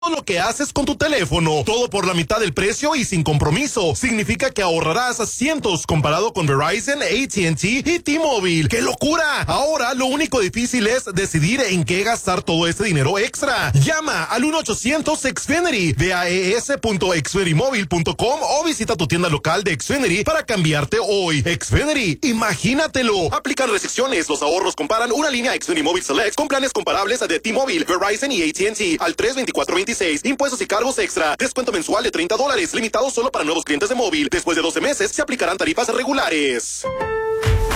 Todo lo que haces con tu teléfono, todo por la mitad del precio y sin compromiso. Significa que ahorrarás cientos comparado con Verizon, AT&T y T-Mobile. ¡Qué locura! Ahora lo único difícil es decidir en qué gastar todo este dinero extra. Llama al 1-800-XFINITY, vas.xfinitymobile.com o visita tu tienda local de Xfinity para cambiarte hoy. Xfinity, imagínatelo. Aplican restricciones. Los ahorros comparan una línea Xfinity Mobile Select con planes comparables de T-Mobile, Verizon y AT&T al 32426. Impuestos y cargos extra. Descuento mensual de $30. Limitado solo para nuevos clientes de móvil. Después de 12 meses se aplicarán tarifas regulares.